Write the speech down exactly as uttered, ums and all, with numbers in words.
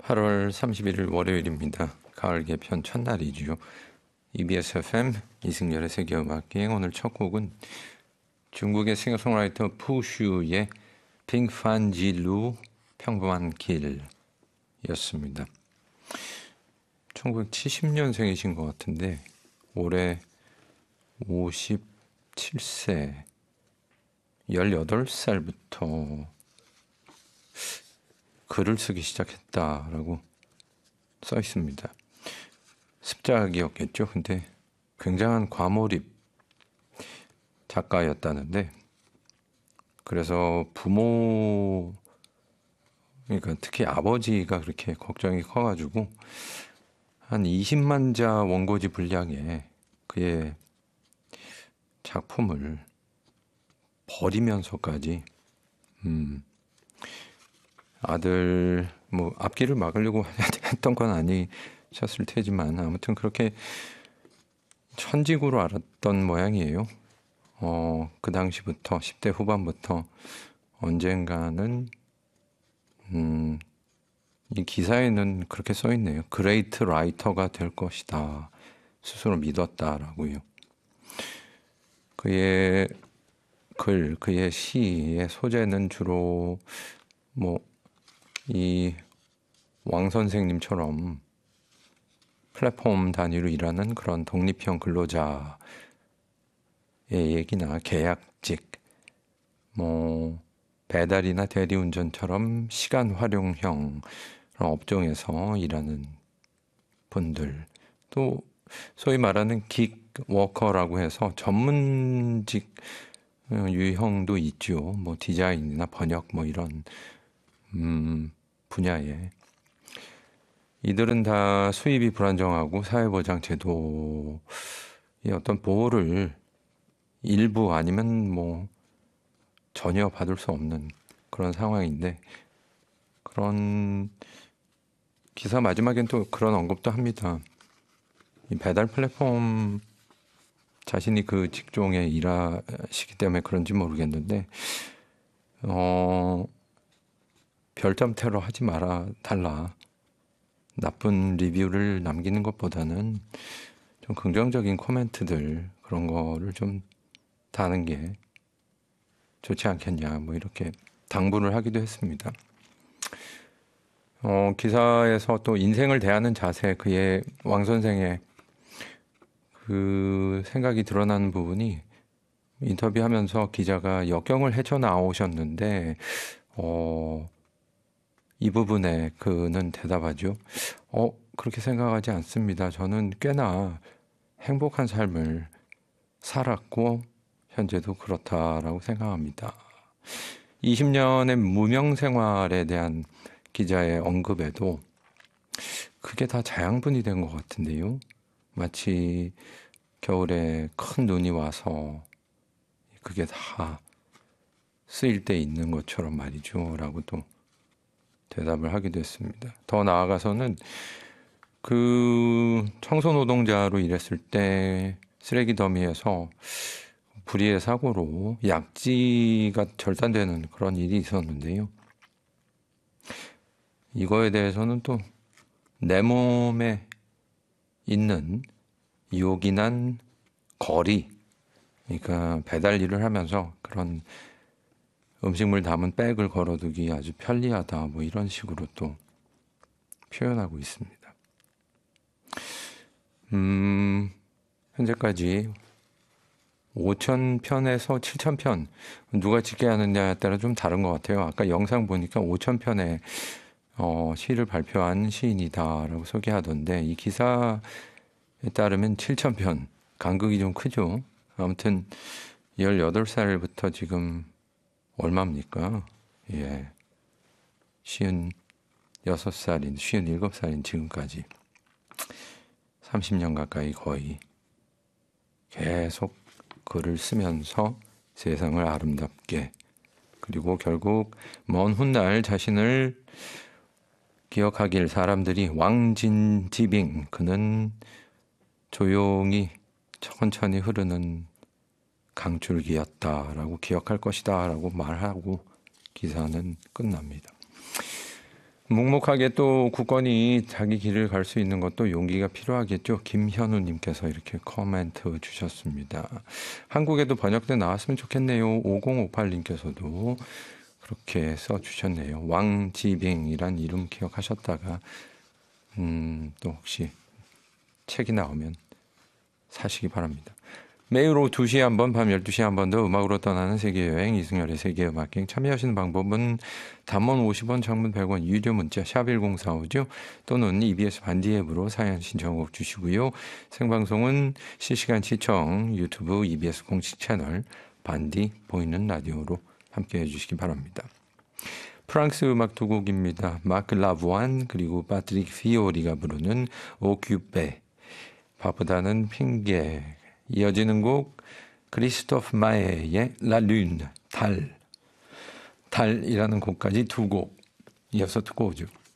팔월 삼십일일 월요일입니다. 가을 개편 첫날이죠. 이비에스 에프엠 이승열의 세계음악기행. 오늘 첫 곡은 중국의 싱어송라이터 푸슈의 빙판지루 평범한 길이었습니다. 천구백칠십년생이신 것 같은데 올해 오십칠세, 열여덟 살부터 글을 쓰기 시작했다라고 써 있습니다. 습작이었겠죠. 근데 굉장한 과몰입 작가였다는데, 그래서 부모, 그러니까 특히 아버지가 그렇게 걱정이 커가지고 한 이십만 자 원고지 분량의 그의 작품을 버리면서까지 음, 아들 뭐 앞길을 막으려고 했던 건 아니셨을 테지만 아무튼 그렇게 천직으로 알았던 모양이에요. 어, 그 당시부터 십 대 후반부터 언젠가는 음, 이 기사에는 그렇게 써 있네요. 그레이트 라이터가 될 것이다. 스스로 믿었다라고요. 그의 글, 그의 시의 소재는 주로 뭐 이 왕 선생님처럼 플랫폼 단위로 일하는 그런 독립형 근로자의 얘기나 계약직, 뭐 배달이나 대리운전처럼 시간 활용형 업종에서 일하는 분들, 또 소위 말하는 긱 워커라고 해서 전문직 유형도 있죠. 뭐 디자인이나 번역 뭐 이런 음, 분야에. 이들은 다 수입이 불안정하고 사회보장 제도의 어떤 보호를 일부 아니면 뭐 전혀 받을 수 없는 그런 상황인데, 그런 기사 마지막엔 또 그런 언급도 합니다. 이 배달 플랫폼 자신이 그 직종에 일하시기 때문에 그런지 모르겠는데 어, 별점 테러 하지 말아 달라. 나쁜 리뷰를 남기는 것보다는 좀 긍정적인 코멘트들, 그런 거를 좀 다는 게 좋지 않겠냐, 뭐 이렇게 당부를 하기도 했습니다. 어, 기사에서 또 인생을 대하는 자세, 그의 왕 선생의 그 생각이 드러나는 부분이, 인터뷰하면서 기자가 역경을 헤쳐나오셨는데 어, 이 부분에 그는 대답하죠. 어, 그렇게 생각하지 않습니다. 저는 꽤나 행복한 삶을 살았고 현재도 그렇다라고 생각합니다. 이십 년의 무명 생활에 대한 기자의 언급에도 그게 다 자양분이 된 것 같은데요. 마치 겨울에 큰 눈이 와서 그게 다 쓰일 때 있는 것처럼 말이죠. 라고 또 대답을 하기도 했습니다. 더 나아가서는 그 청소 노동자로 일했을 때 쓰레기 더미에서 불의의 사고로 약지가 절단되는 그런 일이 있었는데요. 이거에 대해서는 또 내 몸에 있는 요긴한 거리, 그러니까 배달 일을 하면서 그런 음식물 담은 백을 걸어두기 아주 편리하다, 뭐 이런 식으로 또 표현하고 있습니다. 음, 현재까지 오천 편에서 칠천 편, 누가 짓게 하느냐에 따라 좀 다른 것 같아요. 아까 영상 보니까 오천 편의 어, 시를 발표한 시인이다라고 소개하던데, 이 기사에 따르면 칠천 편, 간극이 좀 크죠. 아무튼 열여덟 살부터 지금 얼마입니까? 예, 쉰여섯 살인, 쉰일곱 살인 지금까지 삼십 년 가까이 거의 계속 글을 쓰면서 세상을 아름답게, 그리고 결국 먼 훗날 자신을 기억하길 사람들이 왕진지빙, 그는 조용히 천천히 흐르는 강줄기였다라고 기억할 것이다 라고 말하고 기사는 끝납니다. 묵묵하게 또 굳건히 자기 길을 갈 수 있는 것도 용기가 필요하겠죠. 김현우님께서 이렇게 코멘트 주셨습니다. 한국에도 번역돼 나왔으면 좋겠네요. 오공오팔님께서도 그렇게 써주셨네요. 왕지빙이란 이름 기억하셨다가 음, 또 혹시 책이 나오면 사시기 바랍니다. 매일 오후 두 시에 한 번, 밤 열두 시에 한 번 더 음악으로 떠나는 세계여행 이승열의 세계음악여행 참여하시는 방법은 단문 오십 원, 장문 백 원, 유료 문자 샵 일공사오죠. 또는 이비에스 반디 앱으로 사연 신청곡 주시고요. 생방송은 실시간 시청 유튜브 이비에스 공식 채널 반디 보이는 라디오로 함께해 주시기 바랍니다. 프랑스 음악 두 곡입니다. 마크 라부안 그리고 파트릭 피오리가 부르는 오큐페 바보다는 핑계. 이어지는 곡 크리스토프 마에의 라 룬, 달, 달이라는 곡까지 두 곡 이어서 듣고 오죠.